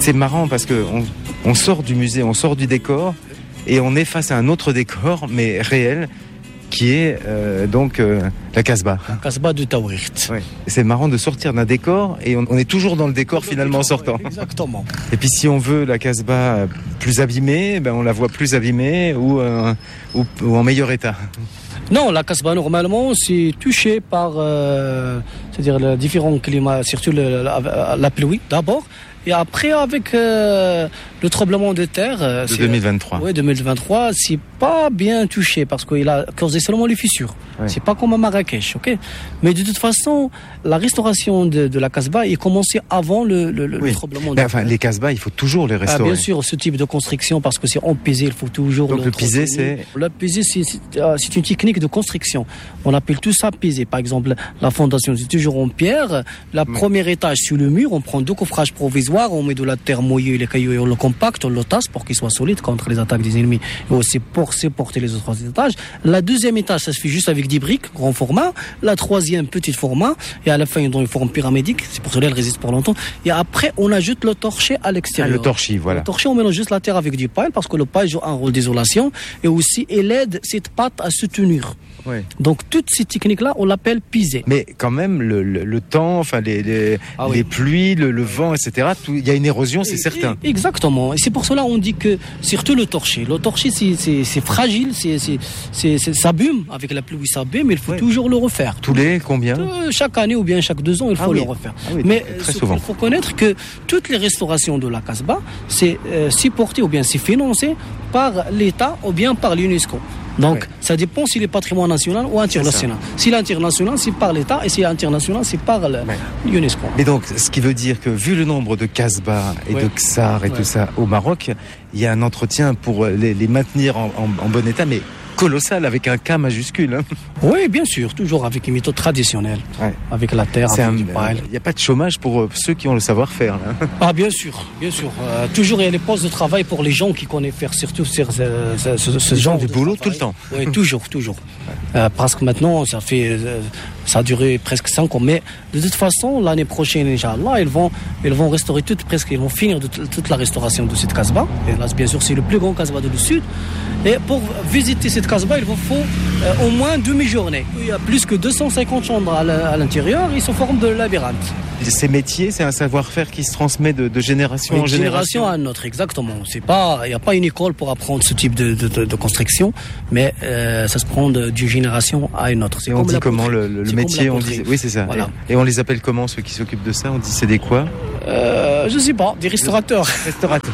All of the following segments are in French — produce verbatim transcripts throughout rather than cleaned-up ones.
c'est marrant parce que on, on sort du musée, on sort du décor et on est face à un autre décor, mais réel, qui est euh, donc euh, la Casbah. La Casbah de Taouirt. Ouais. C'est marrant de sortir d'un décor et on, on est toujours dans le décor dans finalement décor, en sortant. Ouais, exactement. Et puis si on veut la Casbah plus abîmée, ben on la voit plus abîmée ou, euh, ou, ou en meilleur état. Non, la Casbah normalement c'est touché par euh, c'est-à-dire les différents climats, surtout le, la, la pluie d'abord. Et après, avec euh, le tremblement de terre... De deux mille vingt-trois. Oui, deux mille vingt-trois, c'est pas bien touché parce qu'il a causé seulement les fissures. Ouais. C'est pas comme à Marrakech, ok? Mais de toute façon, la restauration de, de la Casbah est commencée avant le, le, le oui. tremblement de Mais terre. Enfin, les Casbahs, il faut toujours les restaurer. Ah, bien sûr, ce type de construction, parce que c'est empesé, il faut toujours... Donc le pisé, c'est... Le pisé, c'est, c'est, c'est une technique de construction. On appelle tout ça pisé. Par exemple, la fondation, c'est toujours en pierre. La ouais. première étage sur le mur, on prend deux coffrages provisoires, on met de la terre mouillée, les cailloux, et on le compacte, on le tasse pour qu'il soit solide contre les attaques des ennemis et aussi pour supporter les autres étages. La deuxième étage, ça se fait juste avec des briques, grand format. La troisième, petit format. Et à la fin, dans une forme pyramidale. C'est pour cela qu'elle résiste pour longtemps. Et après, on ajoute le torchis à l'extérieur. Ah, le torchis, voilà. Le torchis, on mélange juste la terre avec du paille parce que le paille joue un rôle d'isolation et aussi, il aide cette pâte à se tenir. Oui. Donc toutes ces techniques-là, on l'appelle pisé. Mais quand même, le, le, le temps, enfin les, les, ah oui. les pluies, le, le vent, et cetera. Il y a une érosion, c'est et, certain. Et, exactement. Et c'est pour cela qu'on dit que surtout le torchis. Le torchis, c'est, c'est, c'est fragile, c'est, c'est, c'est, c'est, ça abîme avec la pluie, ça abîme. Mais il faut oui. toujours le refaire. Tous les combien euh, Chaque année ou bien chaque deux ans, il faut ah oui. le refaire. Ah oui, mais très souvent. Il faut connaître que toutes les restaurations de la Casbah, c'est euh, supporté ou bien c'est financé par l'État ou bien par l'UNESCO. Donc, oui. ça dépend s'il est patrimoine national ou international. Si l'international, c'est par l'État, et si l'international, c'est par le, oui. l'UNESCO. Mais donc, ce qui veut dire que, vu le nombre de Casbah et oui. de Ksar et oui. tout ça au Maroc, il y a un entretien pour les, les maintenir en, en, en bon état, mais colossal, avec un K majuscule. Hein. Oui, bien sûr, toujours avec une méthode traditionnelle, ouais. avec la terre, c'est avec un, du paille. Il n'y a pas de chômage pour euh, ceux qui ont le savoir-faire. Là. Ah, bien sûr, bien sûr. Euh, toujours, il y a les postes de travail pour les gens qui connaissent faire, surtout ce, ce, ce, ce genre du de boulot travail. Tout le temps. Oui, toujours, toujours. Ouais. Euh, parce que maintenant, ça fait, euh, ça a duré presque cinq ans. Mais de toute façon, l'année prochaine, Inch'Allah, ils vont, ils vont restaurer toute, presque, ils vont finir de, toute la restauration de cette Casbah. Et là, bien sûr, c'est le plus grand Casbah du Sud. Et pour visiter cette Casbah, il vous faut euh, au moins demi-journée. Il y a plus que deux cent cinquante chambres à, à l'intérieur, ils sont forme de labyrinthe. Ces métiers, c'est un savoir-faire qui se transmet de, de génération de en génération. génération à notre, exactement. C'est pas, il n'y a pas une école pour apprendre ce type de, de, de, de construction, mais euh, ça se prend de, d'une génération à une autre. C'est et on dit comment le, le métier, on dit, oui c'est ça. Voilà. Et, et on les appelle comment ceux qui s'occupent de ça? On dit c'est des quoi? euh, Je sais pas, des restaurateurs. Restaurateurs.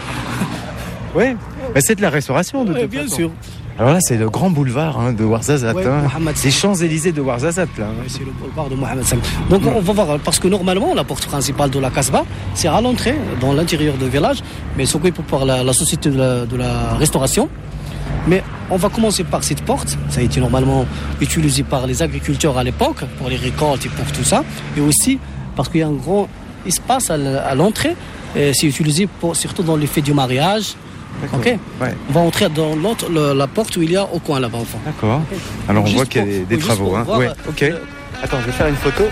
Oui, mais c'est de la restauration de ouais, toute bien façon. sûr. Alors là, c'est le grand boulevard hein, de Ouarzazate. Ouais, hein. Les Champs-Élysées de Ouarzazate. Là, hein. Ouais, c'est le boulevard de Mohamed cinq. Donc ouais. on va voir, parce que normalement, la porte principale de la Casbah, c'est à l'entrée, dans l'intérieur du village, mais c'est occupé par la, la société de la, de la restauration. Mais on va commencer par cette porte. Ça a été normalement utilisé par les agriculteurs à l'époque, pour les récoltes et pour tout ça. Et aussi parce qu'il y a un grand espace à, à l'entrée. Et c'est utilisé pour, surtout dans les fêtes du mariage. D'accord. Ok. Ouais. On va entrer dans l'autre, le, la porte où il y a au coin là-bas. Enfin. D'accord. Okay. Alors on juste voit qu'il y a des, des travaux. Hein. Ouais. Ok. Euh... Attends, je vais faire une photo.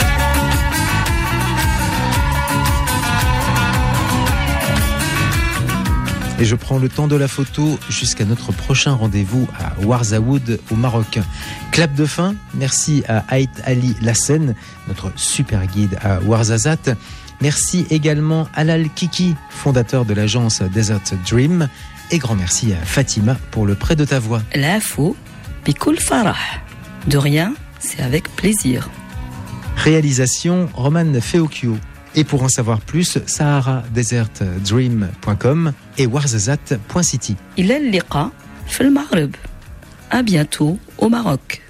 Et je prends le temps de la photo jusqu'à notre prochain rendez-vous à Ouarzaoud au Maroc. Clap de fin. Merci à Haït Ali Lassen, notre super guide à Ouarzazate. Merci également à Alal Kiki, fondateur de l'agence Desert Dream. Et grand merci à Fatima pour le prêt de ta voix. L'info, Bikoul Farah. De rien, c'est avec plaisir. Réalisation, Roman Feokio. Et pour en savoir plus, sahara desert dream point com et ouarzazate point city. Il est liqa fil Maghreb. À bientôt au Maroc.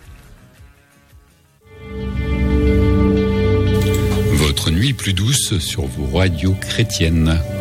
Votre nuit plus douce sur vos radios chrétiennes.